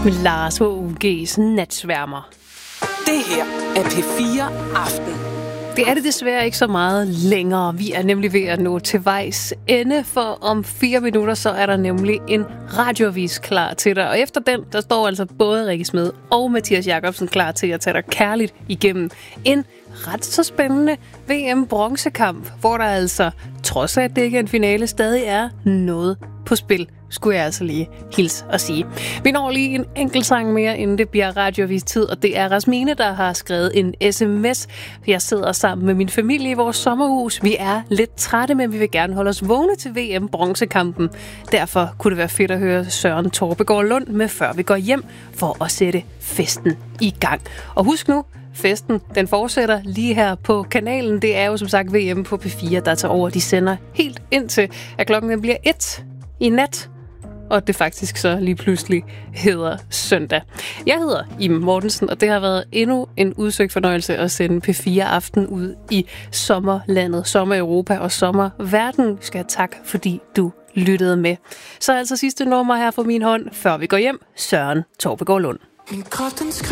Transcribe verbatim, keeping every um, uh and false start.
Med Lars H U G's Natsværmer. Det her er P fire Aften. Det er det desværre ikke så meget længere. Vi er nemlig ved at nå til vejs ende, for om fire minutter, så er der nemlig en radioavis klar til dig. Og efter den, der står altså både Rikke Smed og Mathias Jacobsen klar til at tage dig kærligt igennem en ret så spændende V M-bronzekamp, hvor der altså, trods af at det ikke er en finale, stadig er noget på spil, skulle jeg altså lige hilse og sige. Vi når lige en enkelt sang mere, inden det bliver radioavis tid, og det er Rasmine, der har skrevet en sms. Jeg sidder sammen med min familie i vores sommerhus. Vi er lidt trætte, men vi vil gerne holde os vågne til V M-bronzekampen. Derfor kunne det være fedt at høre Søren Torpegaard Lund med Før vi går hjem, for at sætte festen i gang. Og husk nu, festen, den fortsætter lige her på kanalen. Det er jo som sagt V M på P fire, der tager over. De sender helt indtil, at klokken bliver et i nat, og det faktisk så lige pludselig hedder søndag. Jeg hedder Iben Mortensen, og det har været endnu en udsøgt fornøjelse at sende P fire Aften ud i sommerlandet, sommer-Europa og sommerverden. Skal jeg tak, fordi du lyttede med. Så altså sidste nummer her fra min hånd, før vi går hjem, Søren Torpegaard Lund. Min krop, den